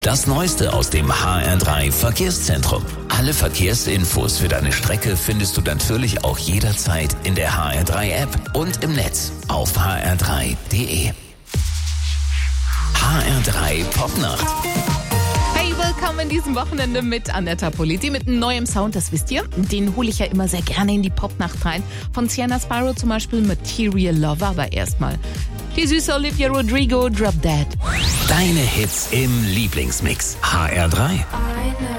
Das Neueste aus dem HR3 Verkehrszentrum. Alle Verkehrsinfos für deine Strecke findest du natürlich auch jederzeit in der HR3 App und im Netz auf hr3.de. HR3 Popnacht. Hey, willkommen in diesem Wochenende mit Anetta Politi mit einem neuen Sound, das wisst ihr. Den hole ich ja immer sehr gerne in die Popnacht rein. Von Sienna Spyro zum Beispiel Material Lover, aber erstmal die süße Olivia Rodrigo, Drop Dead. Deine Hits im Lieblingsmix. HR3.